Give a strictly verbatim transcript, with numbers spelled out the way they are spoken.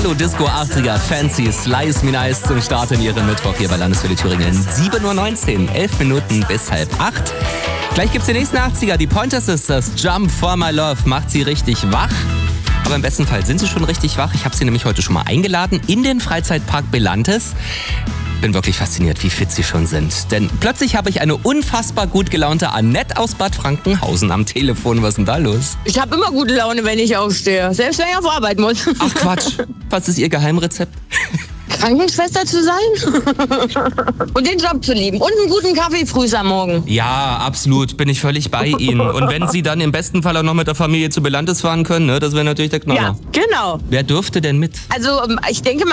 Hallo Disco achtziger, Fancy, Slice Me Nice zum Start in Ihren Mittwoch hier bei Landeswelle Thüringen. sieben Uhr neunzehn, elf Minuten bis halb acht. Gleich gibt's den nächsten achtziger, die Pointer Sisters. Jump for my love macht sie richtig wach. Aber im besten Fall sind sie schon richtig wach. Ich habe sie nämlich heute schon mal eingeladen in den Freizeitpark Belantes. Bin wirklich fasziniert, wie fit sie schon sind. Denn plötzlich habe ich eine unfassbar gut gelaunte Annette aus Bad Frankenhausen am Telefon. Was ist denn da los? Ich habe immer gute Laune, wenn ich aufstehe. Selbst wenn ich auf Arbeit muss. Ach Quatsch. Was ist Ihr Geheimrezept? Krankenschwester zu sein und den Job zu lieben und einen guten Kaffee früh am Morgen. Ja, absolut. Bin ich völlig bei Ihnen. Und wenn Sie dann im besten Fall auch noch mit der Familie zu Belantes fahren können, ne, das wäre natürlich der Knaller. Ja, genau. Wer dürfte denn mit? Also ich denke